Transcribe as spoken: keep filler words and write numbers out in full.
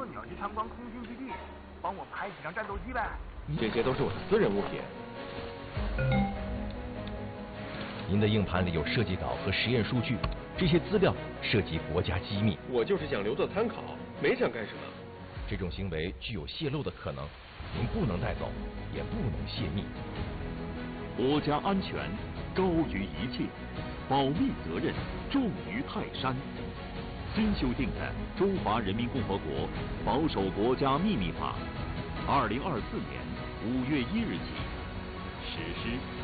你要去参观空军基地，帮我拍几张战斗机呗。 这些都是我的私人物品。 您的硬盘里有设计稿和实验数据，这些资料涉及国家机密。 我就是想留作参考，没想干什么。 这种行为具有泄露的可能，您不能带走，也不能泄密。 国家安全高于一切，保密责任重于泰山。新修订的《中华人民共和国保守国家秘密法》，二零二四年五月一日起实施。